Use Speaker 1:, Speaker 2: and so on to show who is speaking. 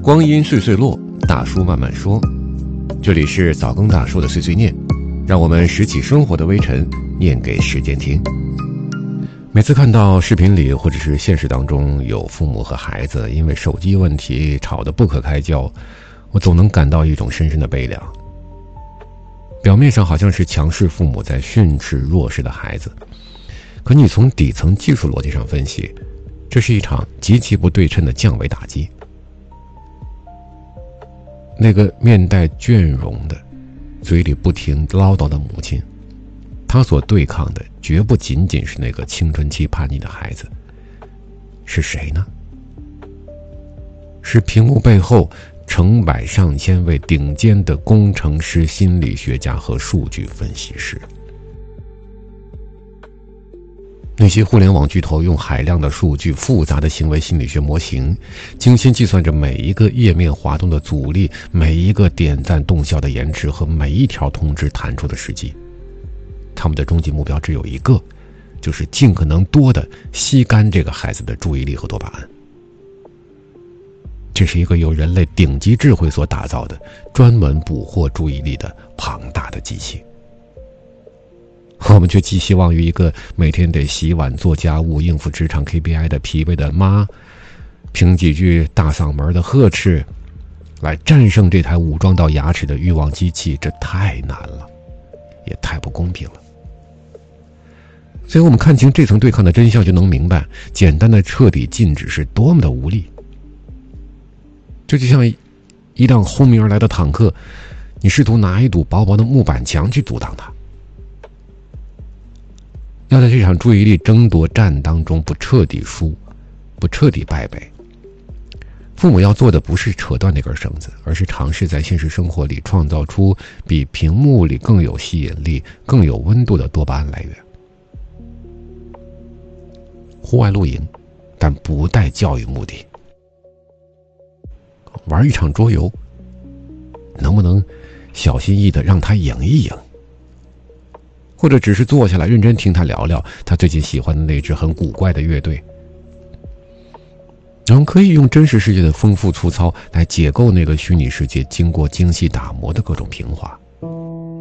Speaker 1: 光阴岁岁落，大叔慢慢说。这里是早更大叔的碎碎念，让我们拾起生活的微尘，念给时间听。每次看到视频里或者是现实当中有父母和孩子因为手机问题吵得不可开交，我总能感到一种深深的悲凉。表面上好像是强势父母在训斥弱势的孩子，可你从底层技术逻辑上分析，这是一场极其不对称的降维打击。那个面带倦容的，嘴里不停唠叨的母亲，她所对抗的绝不仅仅是那个青春期叛逆的孩子，是谁呢？是屏幕背后成百上千位顶尖的工程师、心理学家和数据分析师。那些互联网巨头用海量的数据、复杂的行为心理学模型，精心计算着每一个页面滑动的阻力、每一个点赞动效的延迟和每一条通知弹出的时机。他们的终极目标只有一个，就是尽可能多的吸干这个孩子的注意力和多巴胺。这是一个由人类顶级智慧所打造的，专门捕获注意力的庞大的机器。我们却寄希望于一个每天得洗碗做家务应付职场 KPI 的疲惫的妈，凭几句大嗓门的呵斥来战胜这台武装到牙齿的欲望机器，这太难了，也太不公平了。所以我们看清这层对抗的真相，就能明白简单的彻底禁止是多么的无力。这就像一辆轰鸣而来的坦克，你试图拿一堵薄薄的木板墙去阻挡它。要在这场注意力争夺战当中不彻底输，不彻底败北，父母要做的不是扯断那根绳子，而是尝试在现实生活里创造出比屏幕里更有吸引力、更有温度的多巴胺来源。户外露营，但不带教育目的。玩一场桌游，能不能小心翼翼地让他赢一赢？或者只是坐下来认真听他聊聊他最近喜欢的那支很古怪的乐队。然后可以用真实世界的丰富粗糙来解构那个虚拟世界经过精细打磨的各种平滑。